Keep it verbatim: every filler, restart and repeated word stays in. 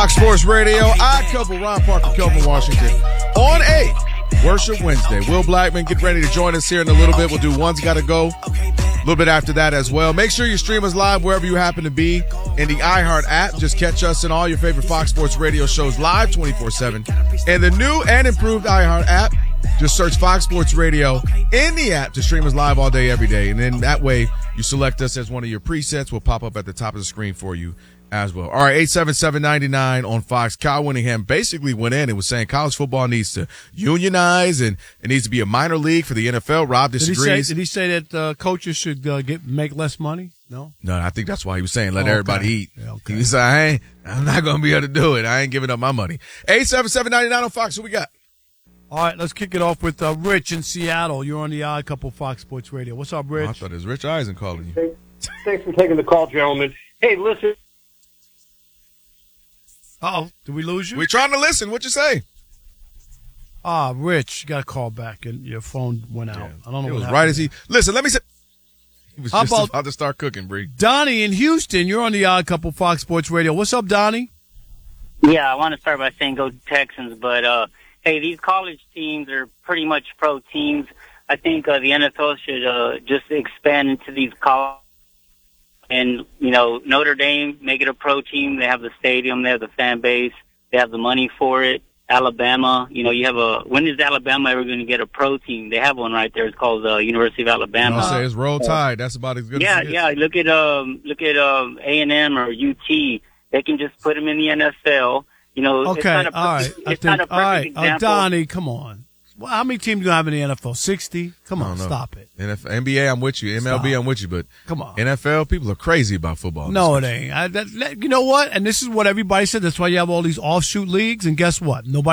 Fox Sports Radio. Odd Couple, Ron Parker, Kelvin Washington. On a Worship Wednesday. Will Blackman, get ready to join us here in a little bit. We'll do One's Gotta Go a little bit after that as well. Make sure you stream us live wherever you happen to be in the iHeart app. Just catch us in all your favorite Fox Sports Radio shows live twenty-four seven. And the new and improved iHeart app, just search Fox Sports Radio in the app to stream us live all day, every day. And then that way you select us as one of your presets. We'll pop up at the top of the screen for you as well. All right, eight seven seven, nine nine on Fox. Kyle Winningham basically went in and was saying college football needs to unionize and it needs to be a minor league for the N F L. Rob disagrees. Did he say, did he say that uh, coaches should uh, get make less money? No? No, I think that's why he was saying let oh, everybody okay. eat. Yeah, okay. He was like, I ain't, I'm not going to be able to do it. I ain't giving up my money. eight seven seven, nine nine on Fox. Who we got? All right, let's kick it off with uh, Rich in Seattle. You're on the Odd Couple Fox Sports Radio. What's up, Rich? Oh, I thought it was Rich Eisen calling you. Thanks for taking the call, gentlemen. Hey, listen. Uh-oh, did we lose you? We're trying to listen. What you say? Ah, Rich, you got to call back, and your phone went out. Yeah. I don't know it what was happened. right as he – listen, let me say – he was How just about, about to start cooking, Bree. Donnie in Houston, you're on the Odd Couple Fox Sports Radio. What's up, Donnie? Yeah, I want to start by saying go Texans, but, uh, hey, these college teams are pretty much pro teams. I think uh, the N F L should uh, just expand into these college. And, you know, Notre Dame, make it a pro team. They have the stadium. They have the fan base. They have the money for it. Alabama, you know, you have a – when is Alabama ever going to get a pro team? They have one right there. It's called the uh, University of Alabama. I'll say it's Roll Tide. That's about as good yeah, as it Yeah, yeah. Look at um, look at um, A and M or U T. They can just put them in the N F L. You know, okay, it's not a all perfect, right. it's not a perfect all right. example. Uh, Donnie, come on. Well, how many teams do you have in the N F L? sixty? Come on, stop it. N F L, N B A, I'm with you. M L B, Stop. I'm with you. But come on, N F L, people are crazy about football. No, it ain't. I, that, that, you know what? And this is what everybody said. That's why you have all these offshoot leagues. And guess what? Nobody